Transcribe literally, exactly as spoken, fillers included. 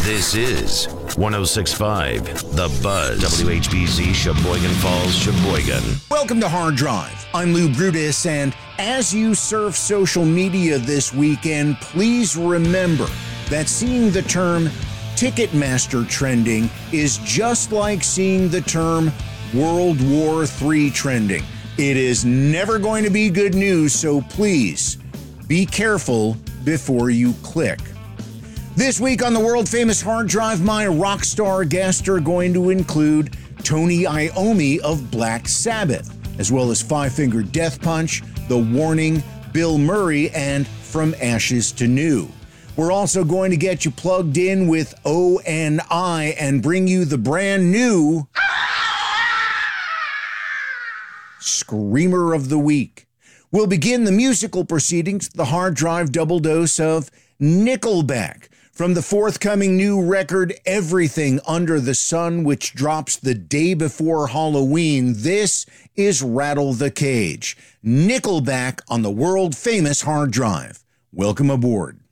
This is one oh six point five The Buzz. W H B Z, Sheboygan Falls, Sheboygan. Welcome to Hard Drive. I'm Lou Brutus, and as you surf social media this weekend, please remember that seeing the term Ticketmaster trending is just like seeing the term World War Three trending. It is never going to be good news, so please be careful before you click. This week on the world-famous Hard Drive, my rock star guests are going to include Tony Iommi of Black Sabbath, as well as Five Finger Death Punch, The Warning, Bill Murray, and From Ashes to New. We're also going to get you plugged in with O N I and bring you the brand new Screamer of the Week. We'll begin the musical proceedings, the Hard Drive double dose of Nickelback, from the forthcoming new record, Everything Under the Sun, which drops the day before Halloween. This is Rattle the Cage. Nickelback on the world-famous Hard Drive. Welcome aboard.